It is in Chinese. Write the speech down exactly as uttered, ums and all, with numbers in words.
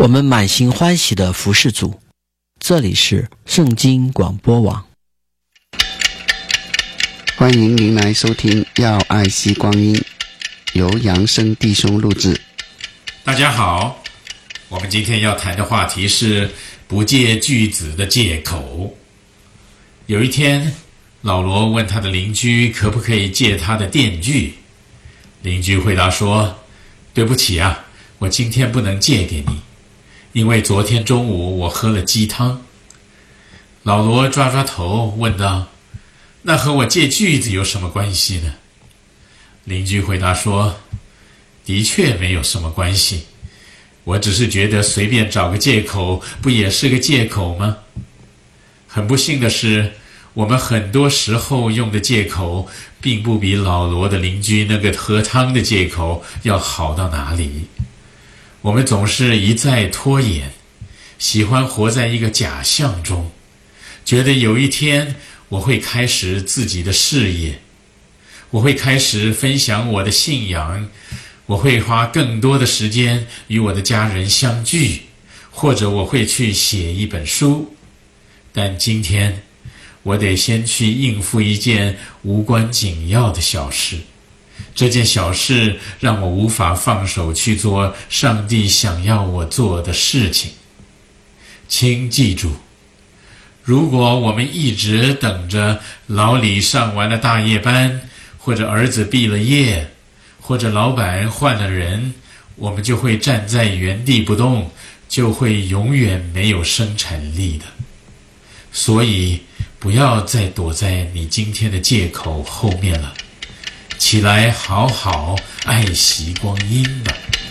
我们满心欢喜的服侍主。这里是圣经广播网， 欢迎您来收听要爱惜光阴，由杨生弟兄录制。 大家好，我们今天要谈的话题是不借锯子的借口。有一天，老罗问他的邻居可不可以借他的电锯。邻居回答说，对不起啊，我今天不能借给你，因为昨天中午我喝了鸡汤。老罗抓抓头问道，那和我借锯子有什么关系呢？邻居回答说，的确没有什么关系，我只是觉得随便找个借口不也是个借口吗？很不幸的是，我们很多时候用的借口并不比老罗的邻居那个喝汤的借口要好到哪里。我们总是一再拖延，喜欢活在一个假象中，觉得有一天我会开始自己的事业，我会开始分享我的信仰，我会花更多的时间与我的家人相聚，或者我会去写一本书。但今天我得先去应付一件无关紧要的小事，这件小事让我无法放手去做上帝想要我做的事情。请记住，如果我们一直等着老李上完了大夜班，或者儿子毕了业，或者老板换了人，我们就会站在原地不动，就会永远没有生产力的。所以不要再躲在你今天的借口后面了，起来好好爱惜光阴吧。